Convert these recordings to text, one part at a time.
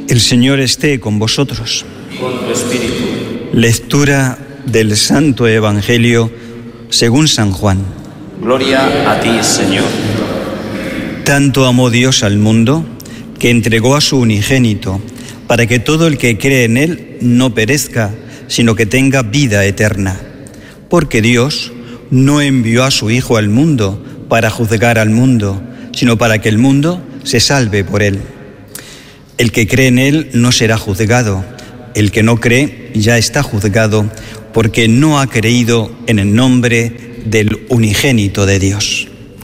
El Señor esté con vosotros. Con tu espíritu. Lectura del Santo Evangelio según San Juan. Gloria a ti, Señor. Tanto amó Dios al mundo que entregó a su unigénito, para que todo el que cree en Él no perezca, sino que tenga vida eterna. Porque Dios no envió a su Hijo al mundo para juzgar al mundo, sino para que el mundo se salve por Él. El que cree en Él no será juzgado. El que no cree ya está juzgado, porque no ha creído en el nombre del unigénito de Dios.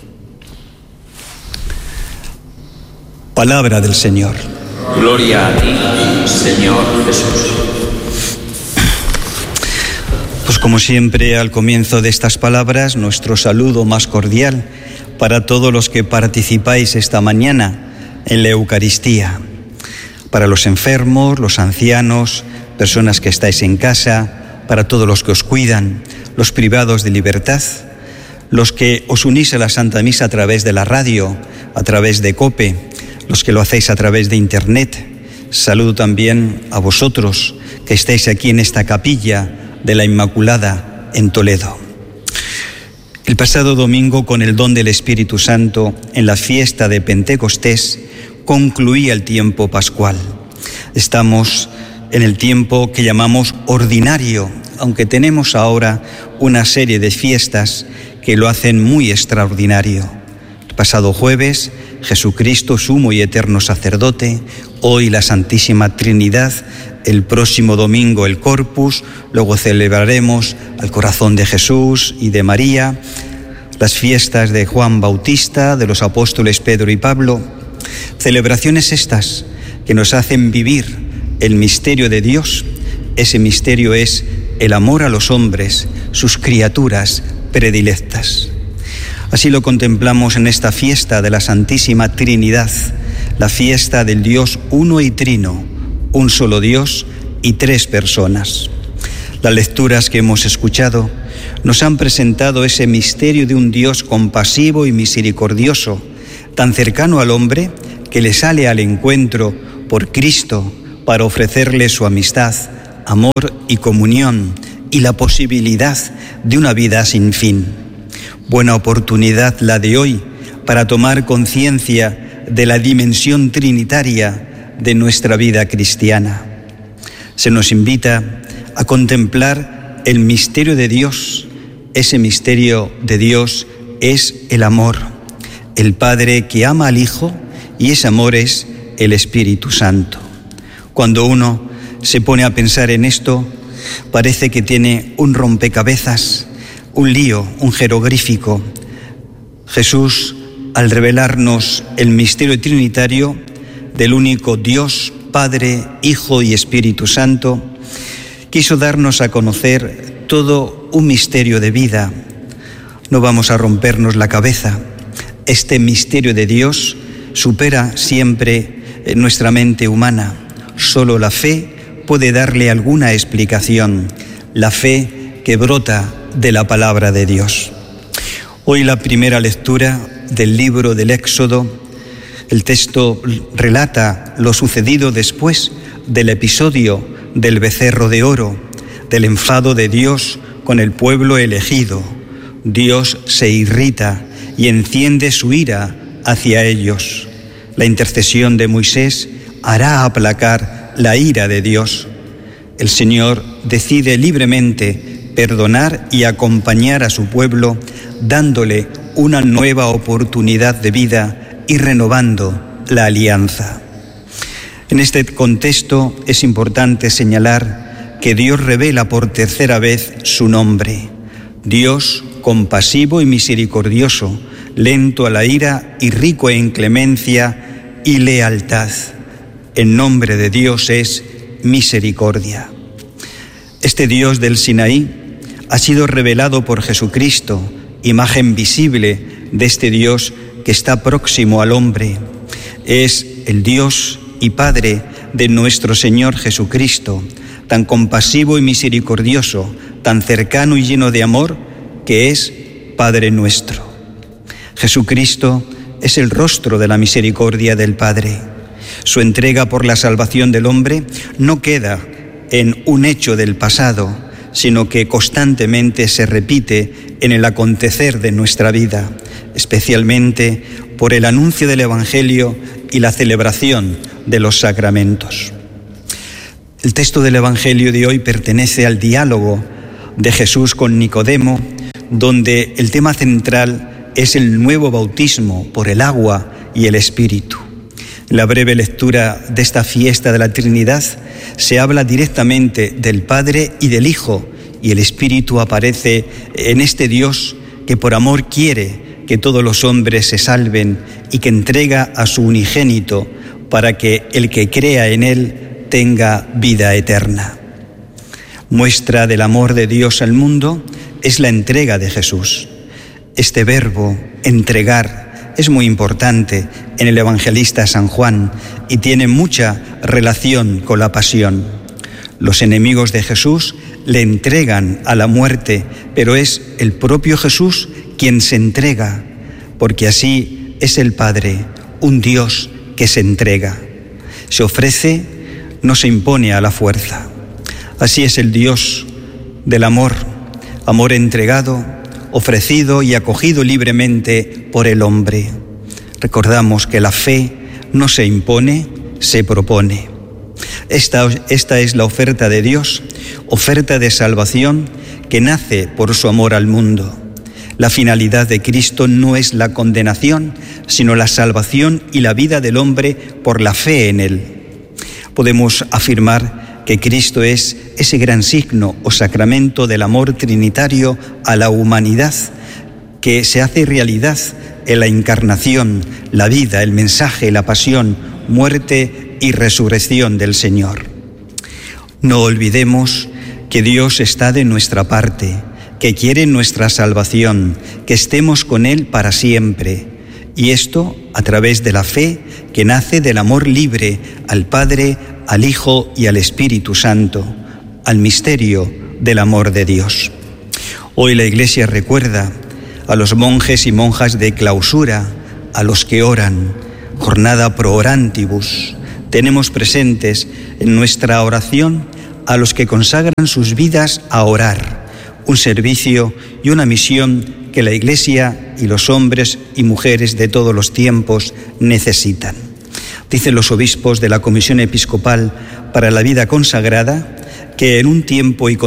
Palabra del Señor. Gloria a ti, Señor Jesús. Pues como siempre, al comienzo de estas palabras, nuestro saludo más cordial para todos los que participáis esta mañana en la Eucaristía. Para los enfermos, los ancianos, personas que estáis en casa, para todos los que os cuidan, los privados de libertad, los que os unís a la Santa Misa a través de la radio, a través de COPE, los que lo hacéis a través de Internet. Saludo también a vosotros que estáis aquí en esta capilla de la Inmaculada en Toledo. El pasado domingo, con el don del Espíritu Santo, en la fiesta de Pentecostés, concluía el tiempo pascual. Estamos en el tiempo que llamamos ordinario, aunque tenemos ahora una serie de fiestas que lo hacen muy extraordinario. El pasado jueves, Jesucristo, sumo y eterno sacerdote, hoy la Santísima Trinidad, el próximo domingo el Corpus, luego celebraremos al corazón de Jesús y de María, las fiestas de Juan Bautista, de los apóstoles Pedro y Pablo, celebraciones estas que nos hacen vivir el misterio de Dios. Ese misterio es el amor a los hombres, sus criaturas predilectas. Así lo contemplamos en esta fiesta de la Santísima Trinidad, la fiesta del Dios uno y trino, un solo Dios y tres personas. Las lecturas que hemos escuchado nos han presentado ese misterio de un Dios compasivo y misericordioso, tan cercano al hombre que le sale al encuentro por Cristo para ofrecerle su amistad, amor y comunión y la posibilidad de una vida sin fin. Buena oportunidad la de hoy para tomar conciencia de la dimensión trinitaria de nuestra vida cristiana. Se nos invita a contemplar el misterio de Dios. Ese misterio de Dios es el amor, el Padre que ama al Hijo, y ese amor es el Espíritu Santo. Cuando uno se pone a pensar en esto, parece que tiene un rompecabezas, un lío, un jeroglífico. Jesús, al revelarnos el misterio trinitario del único Dios, Padre, Hijo y Espíritu Santo, quiso darnos a conocer todo un misterio de vida. No vamos a rompernos la cabeza. Este misterio de Dios supera siempre nuestra mente humana. Solo la fe puede darle alguna explicación, la fe que brota de la palabra de Dios. Hoy la primera lectura del libro del Éxodo, el texto relata lo sucedido después del episodio del becerro de oro, del enfado de Dios con el pueblo elegido. Dios se irrita y enciende su ira hacia ellos. La intercesión de Moisés hará aplacar la ira de Dios. El Señor decide libremente perdonar y acompañar a su pueblo, dándole una nueva oportunidad de vida y renovando la alianza. En este contexto es importante señalar que Dios revela por tercera vez su nombre. Dios compasivo y misericordioso, lento a la ira y rico en clemencia y lealtad. El nombre de Dios es misericordia. Este Dios del Sinaí ha sido revelado por Jesucristo, imagen visible de este Dios que está próximo al hombre. Es el Dios y Padre de nuestro Señor Jesucristo, tan compasivo y misericordioso, tan cercano y lleno de amor, que es Padre nuestro. Jesucristo es el rostro de la misericordia del Padre. Su entrega por la salvación del hombre no queda en un hecho del pasado, sino que constantemente se repite en el acontecer de nuestra vida, especialmente por el anuncio del Evangelio y la celebración de los sacramentos. El texto del Evangelio de hoy pertenece al diálogo de Jesús con Nicodemo, donde el tema central es el nuevo bautismo por el agua y el Espíritu. En la breve lectura de esta fiesta de la Trinidad se habla directamente del Padre y del Hijo, y el Espíritu aparece en este Dios que por amor quiere que todos los hombres se salven y que entrega a su unigénito para que el que crea en él tenga vida eterna. Muestra del amor de Dios al mundo es la entrega de Jesús. Este verbo, entregar, es muy importante en el evangelista San Juan y tiene mucha relación con la pasión. Los enemigos de Jesús le entregan a la muerte, pero es el propio Jesús quien se entrega, porque así es el Padre, un Dios que se entrega. Se ofrece, no se impone a la fuerza. Así es el Dios del amor, amor entregado, ofrecido y acogido libremente por el hombre. Recordamos que la fe no se impone, se propone. Esta es la oferta de Dios, oferta de salvación que nace por su amor al mundo. La finalidad de Cristo no es la condenación, sino la salvación y la vida del hombre por la fe en Él. Podemos afirmar que Cristo es ese gran signo o sacramento del amor trinitario a la humanidad, que se hace realidad en la encarnación, la vida, el mensaje, la pasión, muerte y resurrección del Señor. No olvidemos que Dios está de nuestra parte, que quiere nuestra salvación, que estemos con Él para siempre, y esto a través de la fe que nace del amor libre al Padre, al Hijo y al Espíritu Santo, al misterio del amor de Dios. Hoy la Iglesia recuerda a los monjes y monjas de clausura, a los que oran, jornada pro orantibus. Tenemos presentes en nuestra oración a los que consagran sus vidas a orar, un servicio y una misión que la Iglesia y los hombres y mujeres de todos los tiempos necesitan. Dicen los obispos de la Comisión Episcopal para la Vida Consagrada que en un tiempo y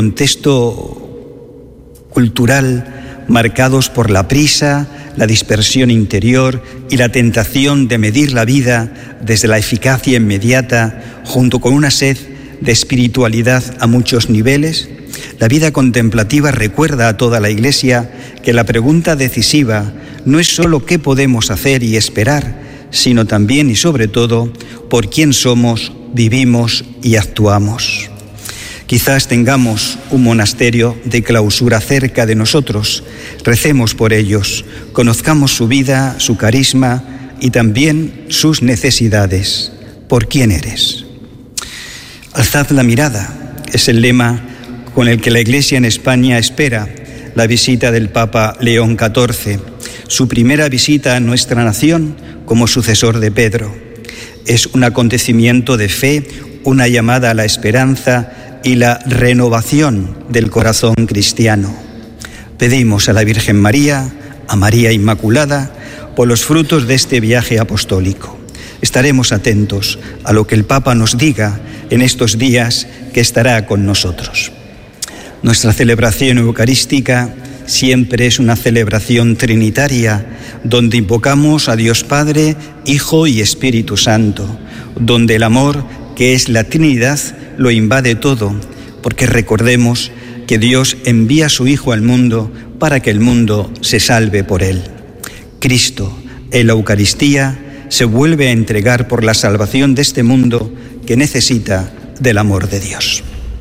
contexto cultural marcados por la prisa, la dispersión interior y la tentación de medir la vida desde la eficacia inmediata, junto con una sed de espiritualidad a muchos niveles, la vida contemplativa recuerda a toda la Iglesia que la pregunta decisiva no es solo qué podemos hacer y esperar, sino también y sobre todo por quién somos, vivimos y actuamos. Quizás tengamos un monasterio de clausura cerca de nosotros. Recemos por ellos, conozcamos su vida, su carisma y también sus necesidades. ¿Por quién eres? Alzad la mirada, es el lema con el que la Iglesia en España espera la visita del Papa León XIV, su primera visita a nuestra nación como sucesor de Pedro. Es un acontecimiento de fe, una llamada a la esperanza y la renovación del corazón cristiano. Pedimos a la Virgen María, a María Inmaculada, por los frutos de este viaje apostólico. Estaremos atentos a lo que el Papa nos diga en estos días que estará con nosotros. Nuestra celebración eucarística siempre es una celebración trinitaria, donde invocamos a Dios Padre, Hijo y Espíritu Santo, donde el amor, que es la Trinidad, lo invade todo, porque recordemos que Dios envía a su Hijo al mundo para que el mundo se salve por él. Cristo, en la Eucaristía, se vuelve a entregar por la salvación de este mundo que necesita del amor de Dios.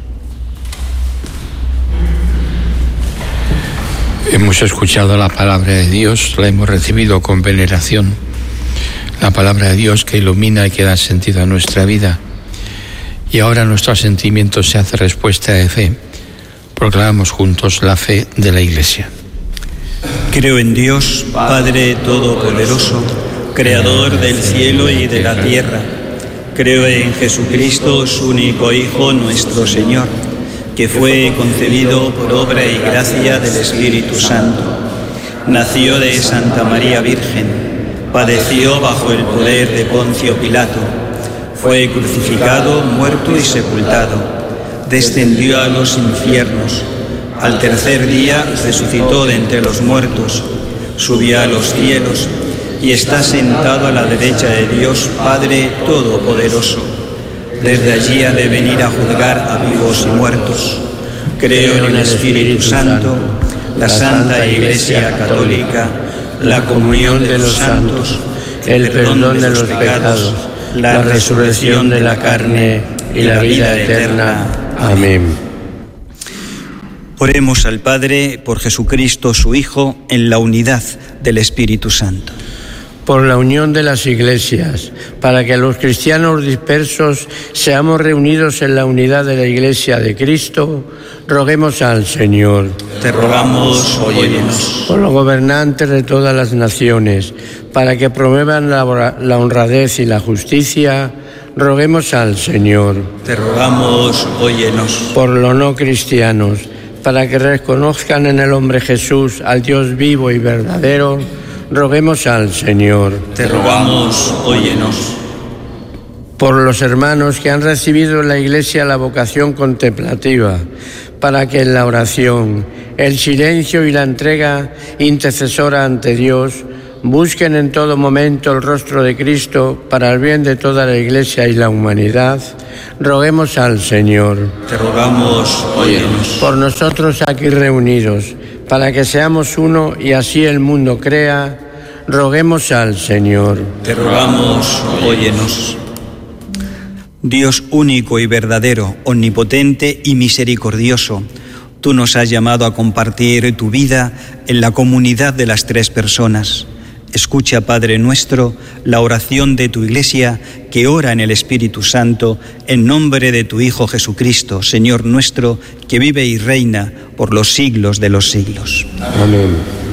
Hemos escuchado la palabra de Dios, la hemos recibido con veneración, la palabra de Dios que ilumina y que da sentido a nuestra vida. Y ahora nuestro asentimiento se hace respuesta de fe. Proclamamos juntos la fe de la Iglesia. Creo en Dios, Padre Todopoderoso, Creador del cielo y de la tierra. Creo en Jesucristo, su único Hijo, nuestro Señor, que fue concebido por obra y gracia del Espíritu Santo. Nació de Santa María Virgen, padeció bajo el poder de Poncio Pilato, fue crucificado, muerto y sepultado, descendió a los infiernos, al tercer día resucitó de entre los muertos, subió a los cielos y está sentado a la derecha de Dios Padre Todopoderoso. Desde allí ha de venir a juzgar a vivos y muertos. Creo en el Espíritu Santo, la Santa Iglesia Católica, la comunión de los santos, el perdón de los pecados, la resurrección de la carne y la vida eterna. Amén. Oremos al Padre por Jesucristo, su Hijo, en la unidad del Espíritu Santo. Por la unión de las iglesias, para que los cristianos dispersos seamos reunidos en la unidad de la Iglesia de Cristo, roguemos al Señor. Te rogamos, óyenos. Por los gobernantes de todas las naciones, para que promuevan la honradez y la justicia, roguemos al Señor. Te rogamos, óyenos. Por los no cristianos, para que reconozcan en el hombre Jesús al Dios vivo y verdadero, roguemos al Señor. Te rogamos, óyenos. Por los hermanos que han recibido en la Iglesia la vocación contemplativa, para que en la oración, el silencio y la entrega intercesora ante Dios busquen en todo momento el rostro de Cristo para el bien de toda la Iglesia y la humanidad, roguemos al Señor. Te rogamos, óyenos. Por nosotros aquí reunidos, para que seamos uno y así el mundo crea, roguemos al Señor. Te rogamos, óyenos. Dios único y verdadero, omnipotente y misericordioso, tú nos has llamado a compartir tu vida en la comunidad de las tres personas. Escucha, Padre nuestro, la oración de tu Iglesia que ora en el Espíritu Santo en nombre de tu Hijo Jesucristo, Señor nuestro, que vive y reina por los siglos de los siglos. Amén.